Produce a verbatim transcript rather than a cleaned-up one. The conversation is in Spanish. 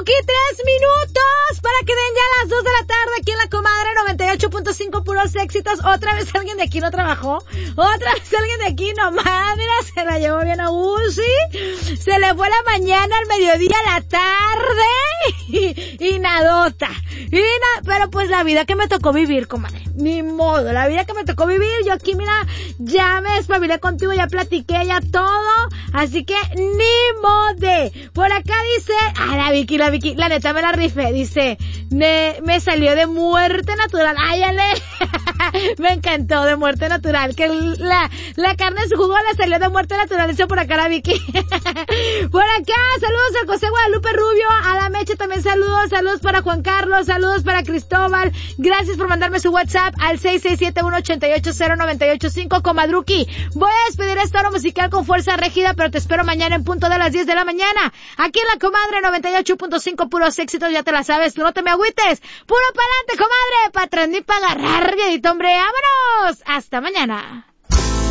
Druki, tres minutos para que den ya las dos de la tarde aquí en La Comadre noventa y ocho punto cinco, puros éxitos. Otra vez alguien de aquí no trabajó. Otra vez alguien de aquí nomás, mira, se la llevó bien a Uzi. Se le fue la mañana, al mediodía, a la tarde y, y nadota. Y na, pero pues la vida que me tocó vivir, comadre. Ni modo, la vida que me tocó vivir. Yo aquí, mira, ya me despabilé contigo, ya platiqué, ya todo. Así que ni mode. Por acá dice, ah, la Vicky, la Vicky, la neta me la rifé. Dice, me, me salió de muerte natural. Ay, ale. Me encantó, de muerte natural. Que la, la carne en su jugo le salió de muerte natural. Dice por acá la Vicky. Por acá, saludos a José Guadalupe Rubio, a la Meche también saludos, saludos para Juan Carlos, saludos para Cristóbal. Gracias por mandarme su WhatsApp al seis seis siete uno ocho ocho cero nueve ocho cinco, Comadruki. Voy a despedir esta hora musical con fuerza rígida, pero te espero mañana en punto de las diez de la mañana. Aquí en La Comadre noventa y ocho punto cinco, puros éxitos, ya te la sabes, no te me agüites. Puro pa'lante, comadre, pa' atrás ni pa' agarrar, viejito hombre, vámonos. Hasta mañana.